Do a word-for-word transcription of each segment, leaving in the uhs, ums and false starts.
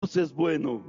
es bueno.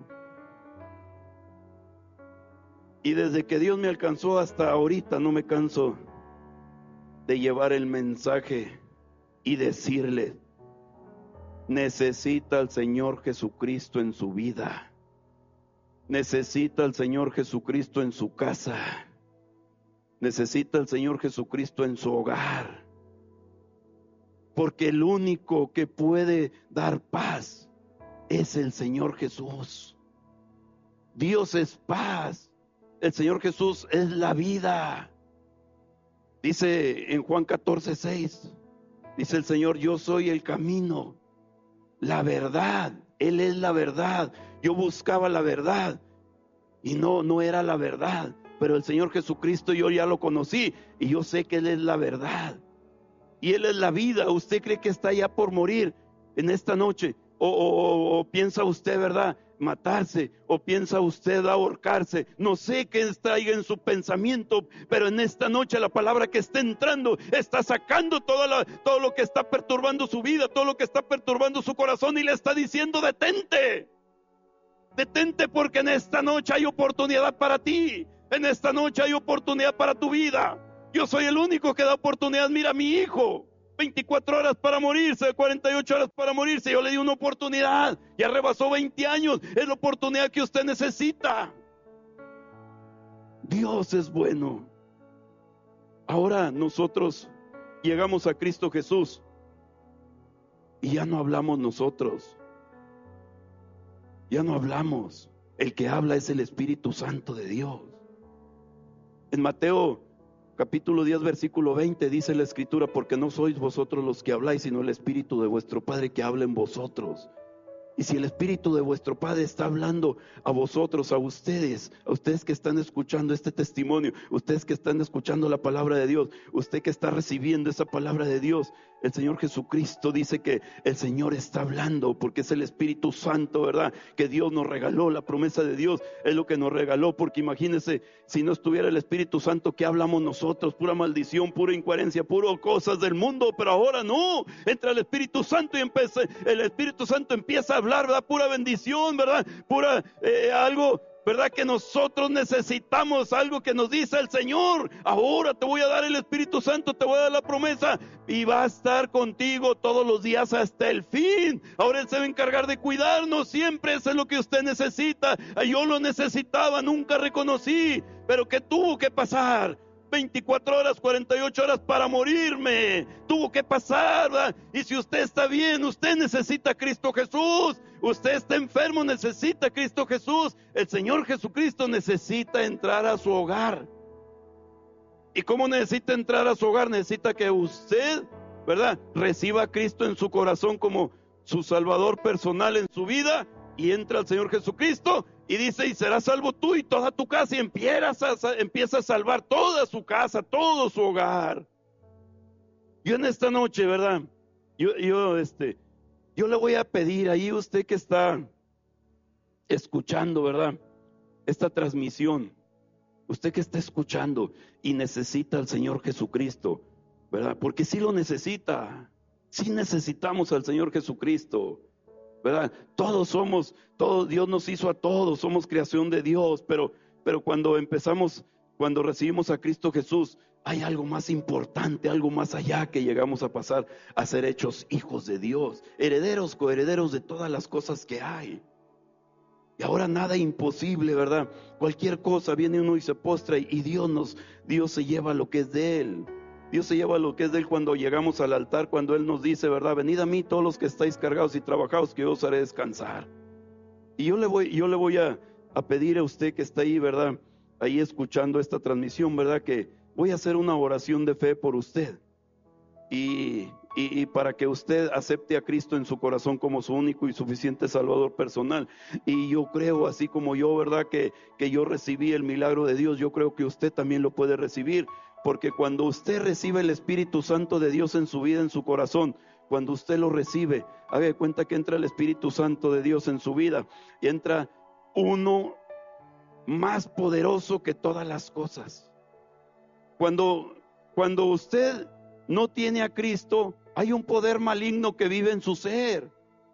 Y desde que Dios me alcanzó hasta ahorita no me canso de llevar el mensaje y decirle: necesita al Señor Jesucristo en su vida. Necesita al Señor Jesucristo en su casa. Necesita al Señor Jesucristo en su hogar. Porque el único que puede dar paz es el Señor Jesús. Dios es paz. El Señor Jesús es la vida. Dice en Juan catorce, seis, dice el Señor: yo soy el camino, la verdad. Él es la verdad. Yo buscaba la verdad y no, no era la verdad. Pero el Señor Jesucristo yo ya lo conocí y yo sé que Él es la verdad. Y Él es la vida. ¿Usted cree que está ya por morir en esta noche? O, o, o piensa usted, ¿verdad?, matarse, o piensa usted ahorcarse. No sé qué está ahí en su pensamiento, pero en esta noche la palabra que está entrando está sacando toda la, todo lo que está perturbando su vida, todo lo que está perturbando su corazón, y le está diciendo: detente, detente, porque en esta noche hay oportunidad para ti. En esta noche hay oportunidad para tu vida. Yo soy el único que da oportunidad. Mira a mi hijo, veinticuatro horas para morirse, cuarenta y ocho horas para morirse. Yo le di una oportunidad, ya rebasó veinte años. Es la oportunidad que usted necesita. Dios es bueno. Ahora nosotros llegamos a Cristo Jesús y ya no hablamos nosotros. Ya no hablamos. El que habla es el Espíritu Santo de Dios. En Mateo capítulo diez, versículo veinte, dice la Escritura: porque no sois vosotros los que habláis, sino el Espíritu de vuestro Padre que habla en vosotros. Y si el Espíritu de vuestro Padre está hablando a vosotros, a ustedes, a ustedes que están escuchando este testimonio, ustedes que están escuchando la palabra de Dios, usted que está recibiendo esa palabra de Dios, el Señor Jesucristo dice que el Señor está hablando, porque es el Espíritu Santo, ¿verdad?, que Dios nos regaló. La promesa de Dios es lo que nos regaló, porque imagínense, si no estuviera el Espíritu Santo, ¿qué hablamos nosotros? Pura maldición, pura incoherencia, puro cosas del mundo. Pero ahora no, entra el Espíritu Santo y empieza, el Espíritu Santo empieza a hablar, ¿verdad?, pura bendición, ¿verdad?, pura eh, algo, ¿verdad?, que nosotros necesitamos, algo que nos dice el Señor: ahora te voy a dar el Espíritu Santo, te voy a dar la promesa y va a estar contigo todos los días hasta el fin. Ahora Él se va a encargar de cuidarnos siempre. Eso es lo que usted necesita. Yo lo necesitaba, nunca reconocí, pero ¿qué tuvo que pasar? veinticuatro horas, cuarenta y ocho horas para morirme. Tuvo que pasar, ¿verdad? Y si usted está bien, usted necesita a Cristo Jesús. Usted está enfermo, necesita a Cristo Jesús. El Señor Jesucristo necesita entrar a su hogar. ¿Y cómo necesita entrar a su hogar? Necesita que usted, ¿verdad?, reciba a Cristo en su corazón como su Salvador personal en su vida, y entra al Señor Jesucristo y dice: y serás salvo tú y toda tu casa. Y empieza a, empieza a salvar toda su casa, todo su hogar. Yo en esta noche, ¿verdad?, yo, yo, este, yo le voy a pedir ahí, usted que está escuchando, ¿verdad?, esta transmisión, usted que está escuchando y necesita al Señor Jesucristo, ¿verdad?, porque sí lo necesita, sí necesitamos al Señor Jesucristo, ¿verdad? Todos somos, todos, Dios nos hizo a todos, somos creación de Dios, pero, pero cuando empezamos, cuando recibimos a Cristo Jesús, hay algo más importante, algo más allá, que llegamos a pasar a ser hechos hijos de Dios, herederos, coherederos de todas las cosas que hay. Y ahora nada imposible, ¿verdad? Cualquier cosa, viene uno y se postra y, y Dios nos, Dios se lleva lo que es de Él. Dios se lleva lo que es de Él cuando llegamos al altar, cuando Él nos dice, ¿verdad?, venid a mí todos los que estáis cargados y trabajados, que yo os haré descansar. Y yo le voy, yo le voy a, a pedir a usted que está ahí, ¿verdad?, ahí escuchando esta transmisión, ¿verdad?, que voy a hacer una oración de fe por usted. Y, y, y para que usted acepte a Cristo en su corazón como su único y suficiente Salvador personal. Y yo creo, así como yo, ¿verdad?, que, que yo recibí el milagro de Dios, yo creo que usted también lo puede recibir. Porque cuando usted recibe el Espíritu Santo de Dios en su vida, en su corazón, cuando usted lo recibe, haga de cuenta que entra el Espíritu Santo de Dios en su vida, y entra uno más poderoso que todas las cosas. Cuando, cuando usted no tiene a Cristo, hay un poder maligno que vive en su ser.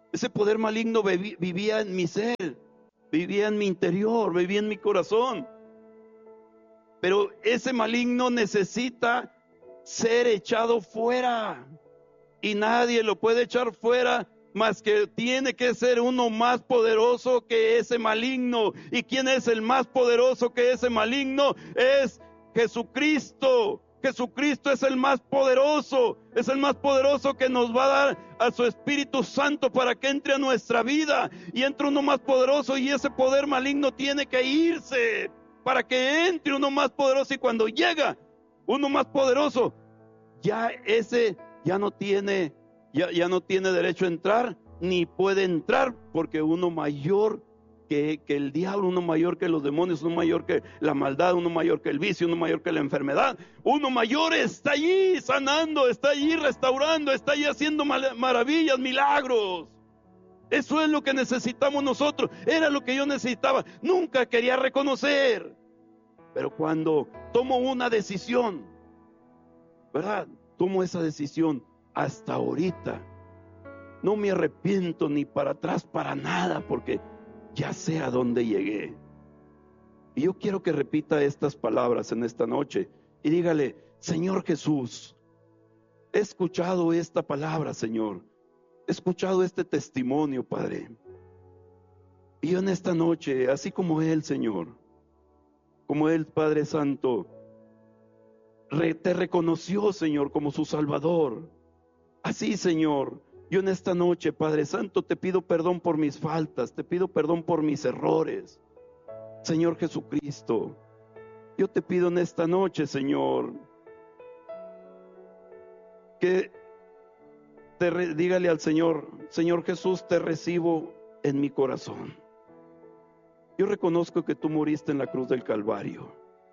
Ese poder maligno vivía en mi ser, vivía en mi interior, vivía en mi corazón. Pero ese maligno necesita ser echado fuera. Y nadie lo puede echar fuera más que tiene que ser uno más poderoso que ese maligno. ¿Y quién es el más poderoso que ese maligno? Es Jesucristo. Jesucristo es el más poderoso, es el más poderoso que nos va a dar a su Espíritu Santo para que entre a nuestra vida. Y entra uno más poderoso y ese poder maligno tiene que irse para que entre uno más poderoso. Y cuando llega uno más poderoso, ya ese ya no tiene, ya, ya no tiene derecho a entrar, ni puede entrar, porque uno mayor Que, que el diablo, uno mayor que los demonios, uno mayor que la maldad, uno mayor que el vicio, uno mayor que la enfermedad, uno mayor está allí sanando, está allí restaurando, está allí haciendo maravillas, milagros. Eso es lo que necesitamos nosotros. Era lo que yo necesitaba. Nunca quería reconocer, pero cuando tomo una decisión, ¿verdad? Tomo esa decisión hasta ahorita. No me arrepiento ni para atrás para nada, porque ya sé a dónde llegué. Y yo quiero que repita estas palabras en esta noche y dígale: Señor Jesús, he escuchado esta palabra, Señor. He escuchado este testimonio, Padre. Y yo en esta noche, así como Él, Señor, como Él, Padre Santo, re, te reconoció, Señor, como su Salvador. Así, Señor, yo en esta noche, Padre Santo, te pido perdón por mis faltas, te pido perdón por mis errores. Señor Jesucristo, yo te pido en esta noche, Señor, que te re, dígale al Señor: Señor Jesús, te recibo en mi corazón. Yo reconozco que tú moriste en la cruz del Calvario.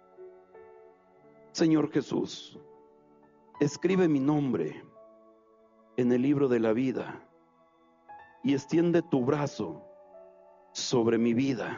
Señor Jesús, escribe mi nombre en el libro de la vida y extiende tu brazo sobre mi vida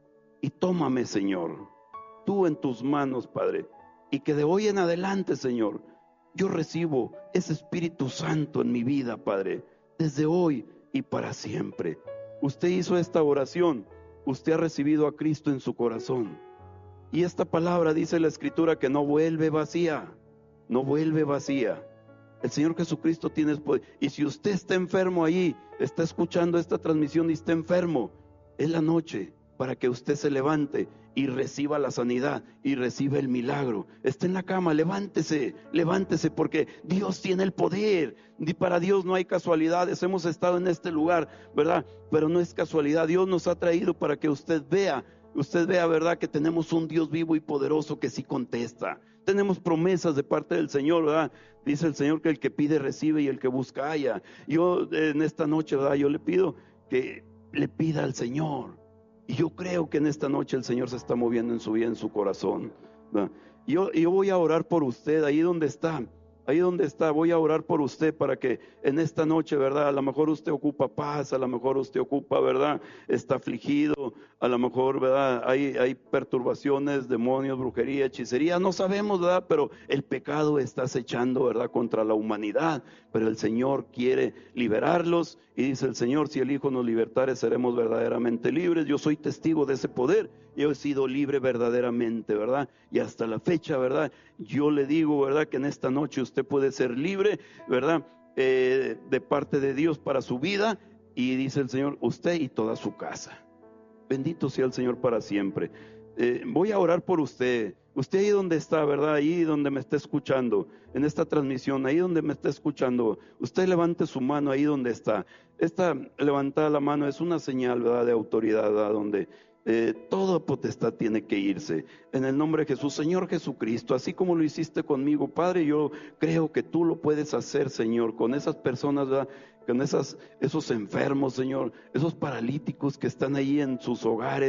y tómame, Señor, tú en tus manos, Padre, y que de hoy en adelante, Señor, yo recibo ese Espíritu Santo en mi vida, Padre, desde hoy y para siempre. Usted hizo esta oración, usted ha recibido a Cristo en su corazón, y esta palabra dice la Escritura que no vuelve vacía, no vuelve vacía. El Señor Jesucristo tiene poder. Y si usted está enfermo ahí, está escuchando esta transmisión y está enfermo, es la noche para que usted se levante y reciba la sanidad y reciba el milagro. Está en la cama, levántese, levántese, porque Dios tiene el poder. Y para Dios no hay casualidades. Hemos estado en este lugar, ¿verdad? Pero no es casualidad. Dios nos ha traído para que usted vea, usted vea, ¿verdad?, que tenemos un Dios vivo y poderoso que sí contesta. Tenemos promesas de parte del Señor, ¿verdad? Dice el Señor que el que pide recibe y el que busca halla. Yo en esta noche, ¿verdad?, yo le pido que le pida al Señor. Y yo creo que en esta noche el Señor se está moviendo en su vida, en su corazón, ¿verdad? Yo, yo voy a orar por usted, ahí donde está. Ahí donde está, voy a orar por usted para que en esta noche, ¿verdad? A lo mejor usted ocupa paz, a lo mejor usted ocupa, ¿verdad? Está afligido, a lo mejor, ¿verdad? Hay, hay perturbaciones, demonios, brujería, hechicería, no sabemos, ¿verdad? Pero el pecado está acechando, ¿verdad?, contra la humanidad, pero el Señor quiere liberarlos y dice el Señor: si el Hijo nos libertare, seremos verdaderamente libres. Yo soy testigo de ese poder. Yo he sido libre verdaderamente, ¿verdad? Y hasta la fecha, ¿verdad? Yo le digo, ¿verdad?, que en esta noche usted puede ser libre, ¿verdad? Eh, de parte de Dios para su vida. Y dice el Señor: usted y toda su casa. Bendito sea el Señor para siempre. Eh, voy a orar por usted. Usted ahí donde está, ¿verdad? Ahí donde me está escuchando, en esta transmisión, ahí donde me está escuchando, usted levante su mano ahí donde está. Esta levantada la mano es una señal, ¿verdad?, de autoridad, ¿verdad?, donde Eh, toda potestad tiene que irse. En el nombre de Jesús, Señor Jesucristo, así como lo hiciste conmigo, Padre, yo creo que tú lo puedes hacer, Señor, con esas personas, ¿verdad?, con esas, esos enfermos, Señor, esos paralíticos que están ahí en sus hogares,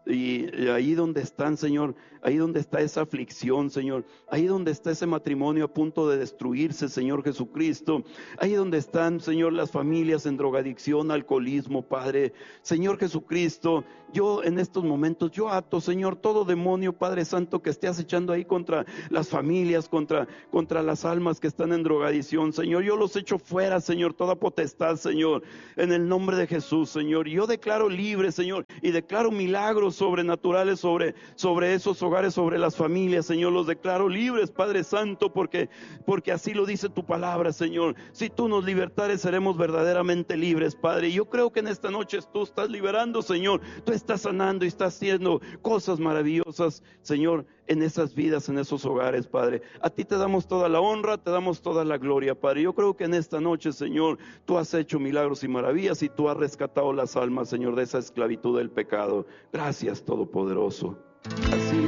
Y ahí donde están, Señor, ahí donde está esa aflicción, Señor, ahí donde está ese matrimonio a punto de destruirse, Señor Jesucristo, ahí donde están, Señor, las familias en drogadicción, alcoholismo, Padre, Señor Jesucristo, yo en estos momentos, yo ato, Señor, todo demonio, Padre Santo, que esté acechando ahí contra las familias, contra, contra las almas que están en drogadicción, Señor, yo los echo fuera, Señor, toda potestad, Señor, en el nombre de Jesús, Señor, yo declaro libre, Señor, y declaro milagros sobrenaturales sobre, sobre esos hogares, sobre las familias, Señor, los declaro libres, Padre Santo, porque, porque así lo dice tu palabra, Señor. Si tú nos libertares, seremos verdaderamente libres, Padre. Y yo creo que en esta noche tú estás liberando, Señor, tú estás sanando y estás haciendo cosas maravillosas, Señor, en esas vidas, en esos hogares, Padre. A ti te damos toda la honra, te damos toda la gloria, Padre. Yo creo que en esta noche, Señor, tú has hecho milagros y maravillas y tú has rescatado las almas, Señor, de esa esclavitud del pecado. Gracias, Todopoderoso. Así